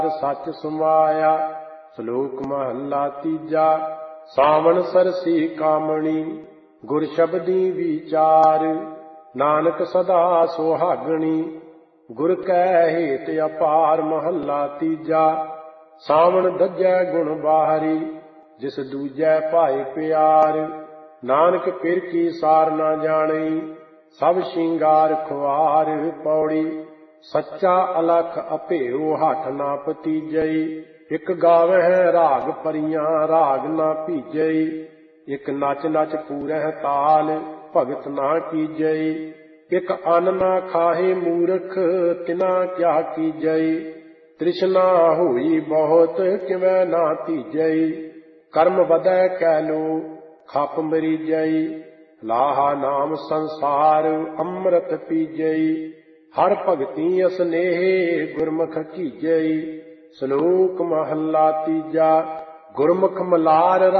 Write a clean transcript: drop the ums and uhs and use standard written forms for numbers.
सच समाया। श्लोक महला तीजा। सावन सरसी कामणी गुर शब्दी विचार। नानक सदा सुहागणी गुर कै हेत अपार। महला तीजा। सावन दज्जै गुण बाहरी जिस दूजै भाए प्यार। नानक पिर की सार ना जाने सब शिंगार खुआर। पौड़ी सच्चा अलख अभेओ हठ ना पतीजई। इक गावह राग परियां राग ना भीजई। इक नच नच पूरह ताल भगत ना कीजई। इक अन्न ना खाहे मूर्ख तिना क्या कीजई। तृष्णा होई बहुत किवै ना तीजई। कर्म बदै कैलो खप मरीजई। लाहा नाम संसार अमृत पीजई। हर भगति स्नेहे गुरमुख कीजई। श्लोक महला तीजा। गुरमुख मलार